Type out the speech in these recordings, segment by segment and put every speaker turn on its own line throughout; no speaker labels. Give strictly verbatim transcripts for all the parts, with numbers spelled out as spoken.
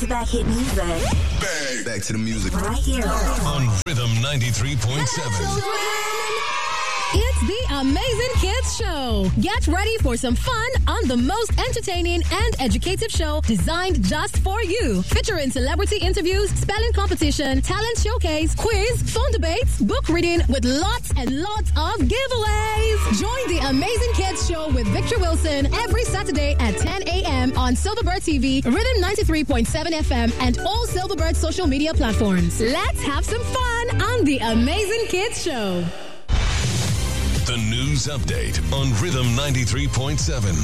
Back-to-back hit music.
Bang. Back to the music.
Right here.
On Rhythm ninety-three point seven.
It's the Amazing Kids Show. Get ready for some fun on the most entertaining and educative show designed just for you. Featuring celebrity interviews, spelling competition, talent showcase, quiz, phone debates, book reading with lots and lots of giveaways. Join the Amazing Kids Show with Victor Wilson every Saturday at ten a.m. on Silverbird T V, Rhythm ninety-three point seven F M, and all Silverbird social media platforms. Let's have some fun on the Amazing Kids Show.
The news update on Rhythm ninety-three point seven.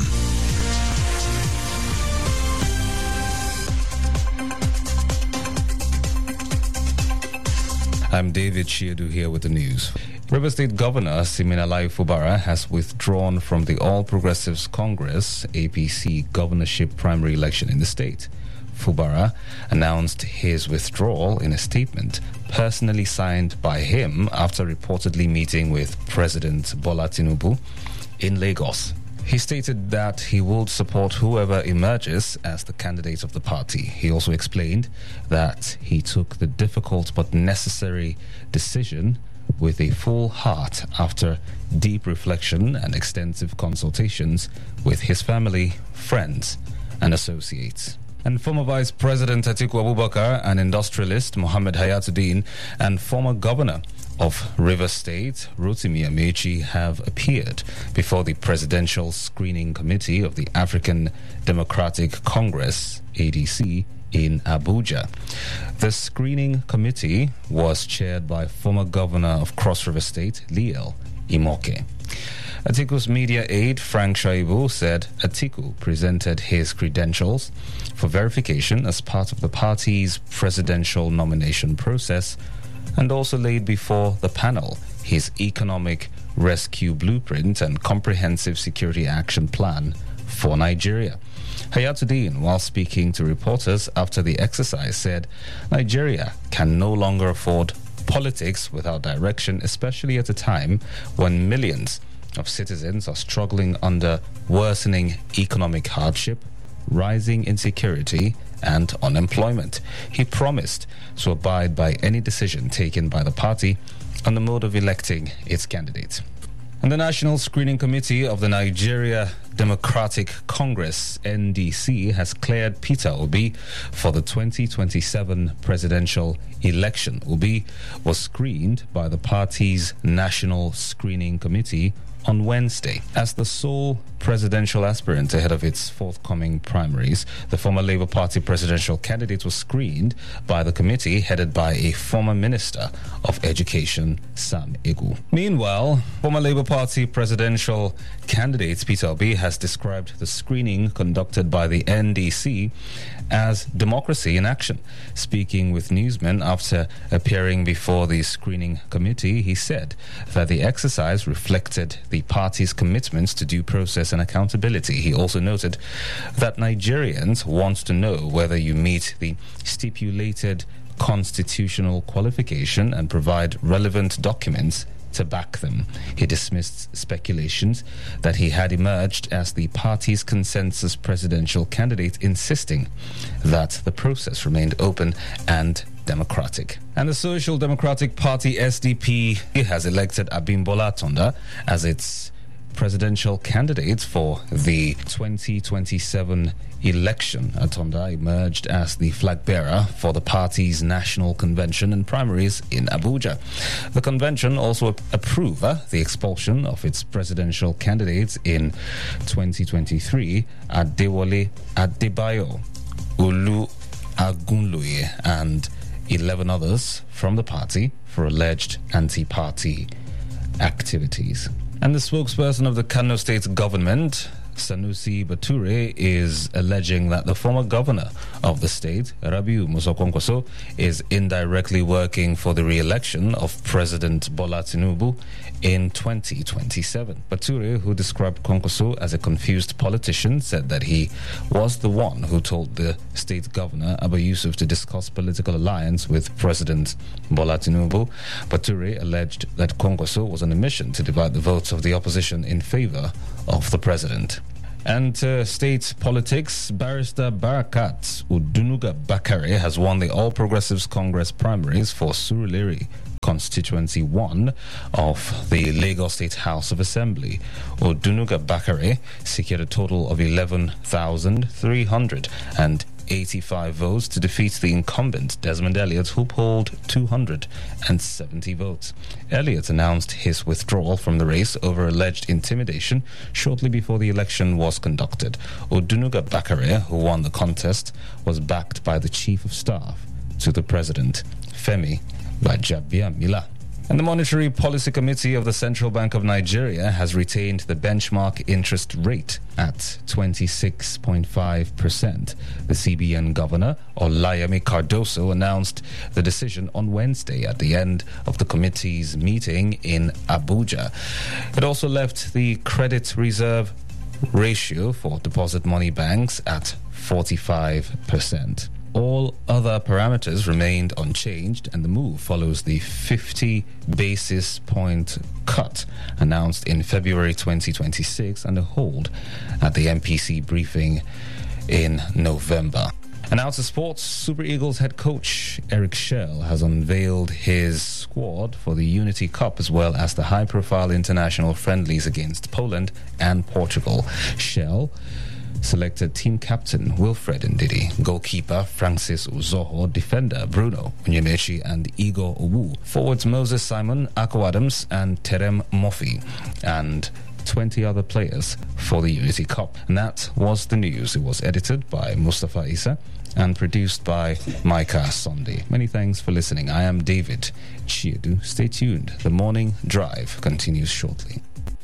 I'm David Chiedu here with the news. River State Governor Siminalayi Fubara has withdrawn from the All Progressives Congress A P C governorship primary election in the state. Fubara announced his withdrawal in a statement personally signed by him after reportedly meeting with President Bola Tinubu in Lagos. He stated that he would support whoever emerges as the candidate of the party. He also explained that he took the difficult but necessary decision with a full heart after deep reflection and extensive consultations with his family, friends, and associates. And former Vice President Atiku Abubakar, an industrialist, Mohammed Hayatuddin, and former governor of Rivers State, Rotimi Amechi, have appeared before the Presidential Screening Committee of the African Democratic Congress, A D C, in Abuja. The screening committee was chaired by former governor of Cross River State, Liel Imoke. Atiku's media aide, Frank Shaibu, said Atiku presented his credentials for verification as part of the party's presidential nomination process and also laid before the panel his economic rescue blueprint and comprehensive security action plan for Nigeria. Hayatuddin, while speaking to reporters after the exercise, said Nigeria can no longer afford politics without direction, especially at a time when millions of citizens are struggling under worsening economic hardship, rising insecurity, and unemployment. He promised to abide by any decision taken by the party on the mode of electing its candidate. And the National Screening Committee of the Nigeria Democratic Congress, N D C, has cleared Peter Obi for the twenty twenty-seven presidential election. Obi was screened by the party's National Screening Committee on Wednesday. As the sole presidential aspirant ahead of its forthcoming primaries, the former Labour Party presidential candidate was screened by the committee headed by a former Minister of Education, Sam Egu. Meanwhile, former Labour Party presidential candidate Peter Obi has described the screening conducted by the N D C as democracy in action. Speaking with newsmen after appearing before the screening committee, he said that the exercise reflected the party's commitments to due process and accountability. He also noted that Nigerians want to know whether you meet the stipulated constitutional qualification and provide relevant documents to back them. He dismissed speculations that he had emerged as the party's consensus presidential candidate, insisting that the process remained open and democratic. And the Social Democratic Party, S D P, has elected Abimbola Atonda as its presidential candidate for the twenty twenty-seven election. Atonda emerged as the flag bearer for the party's national convention and primaries in Abuja. The convention also approved uh, the expulsion of its presidential candidates in twenty twenty-three, Adewale Adebayo, Olu Agunloye, and eleven others from the party for alleged anti-party activities. And the spokesperson of the Kano State government, Sanusi Bature, is alleging that the former governor of the state, Rabiu Musa Kwankwaso, is indirectly working for the re-election of President Bola Tinubu in twenty twenty-seven. Bature, who described Kwankwaso as a confused politician, said that he was the one who told the state governor, Abba Yusuf, to discuss political alliance with President Bola Tinubu. Bature alleged that Kwankwaso was on a mission to divide the votes of the opposition in favor of the president. And uh, state politics, Barrister Barakat Udunuga Bakare has won the All Progressives Congress primaries for Surulere Constituency one of the Lagos State House of Assembly. Udunuga Bakare secured a total of eleven thousand three hundred eighty-five votes to defeat the incumbent Desmond Elliott, who polled two hundred seventy votes. Elliott announced his withdrawal from the race over alleged intimidation shortly before the election was conducted. Udunuga Bakare, who won the contest, was backed by the Chief of Staff to the President, Femi Gbajabiamila. And the Monetary Policy Committee of the Central Bank of Nigeria has retained the benchmark interest rate at twenty-six point five percent. The C B N governor, Olayemi Cardoso, announced the decision on Wednesday at the end of the committee's meeting in Abuja. It also left the credit reserve ratio for deposit money banks at forty-five percent. All other parameters remained unchanged, and the move follows the fifty basis point cut announced in February twenty twenty-six and a hold at the M P C briefing in November. And now to sports. Super Eagles head coach Eric Schell has unveiled his squad for the Unity Cup as well as the high-profile international friendlies against Poland and Portugal. Schell selected team captain Wilfred Ndidi, goalkeeper Francis Uzoho, defender Bruno Onyemechi and Igor Owu, forwards Moses Simon, Akko Adams and Terem Moffi, and twenty other players for the Unity Cup. And that was the news. It was edited by Mustafa Isa and produced by Micah Sunday. Many thanks for listening. I am David Chiedu. Stay tuned. The Morning Drive continues shortly.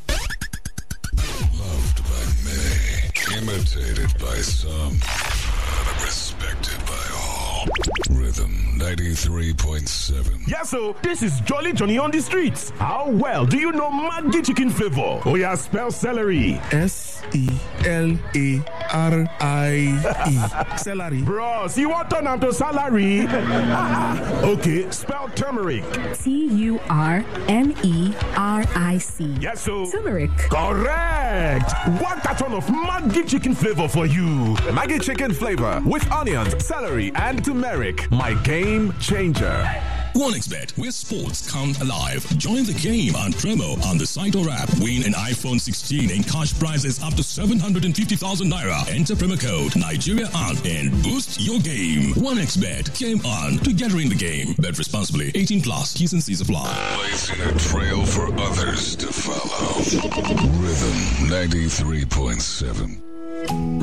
Loved by many, imitated by some, respected by all. Rhythm ninety-three point seven.
Yes, so this is Jolly Johnny on the streets. How well do you know Maggi chicken flavor? Oh yeah, spell celery.
S E L A R I E. Celery.
Bros, you want turn to salary? Okay, spell turmeric.
T U R M E R I C.
Yes, so
turmeric.
Correct. One carton of Maggi chicken flavor for you.
Maggi chicken flavor with onions, celery, and turmeric. My game changer.
OneXBet, where sports come alive. Join the game on promo on the site or app. Win an iPhone sixteen and cash prizes up to seven hundred fifty thousand naira. Enter promo code Nigeria on and boost your game. OneXBet, game on, together in the game. Bet responsibly. eighteen plus. T's and C's apply.
Blazing a trail for others to follow. Rhythm ninety-three point seven.